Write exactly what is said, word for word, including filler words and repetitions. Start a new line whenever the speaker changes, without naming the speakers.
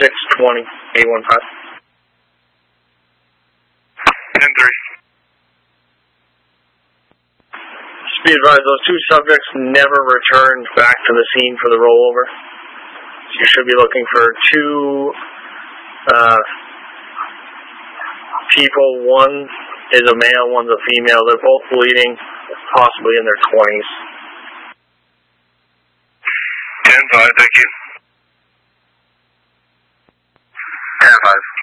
six twenty, eight one five.
ten three.
Be advised, those two subjects never returned back to the scene for the rollover. So you should be looking for two uh, people. One is a male, one's a female. They're both bleeding, possibly in their twenties.
ten five, thank you. ten five.